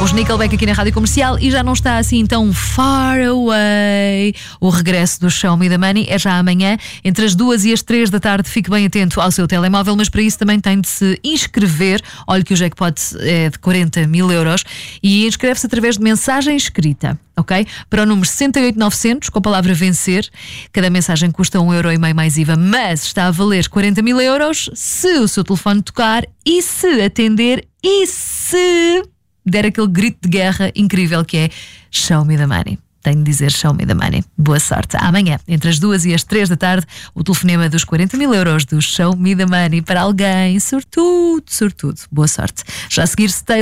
Os Nickelback aqui na Rádio Comercial e já não está assim tão far away. O regresso do Show Me the Money é já amanhã, entre as 2 e as 3 da tarde. Fique bem atento ao seu telemóvel, mas para isso também tem de se inscrever. Olha que o jackpot é de 40 mil euros e inscreve-se através de mensagem escrita, ok? Para o número 68900, com a palavra vencer. Cada mensagem custa 1,5€ mais IVA, mas está a valer 40 mil euros se o seu telefone tocar e se atender e se der aquele grito de guerra incrível que é Show Me the Money. Tenho de dizer Show Me the Money. Boa sorte. Amanhã, entre as 2 e as 3 da tarde, o telefonema dos 40 mil euros do Show Me the Money para alguém sortudo, sortudo. Boa sorte. Já a seguir,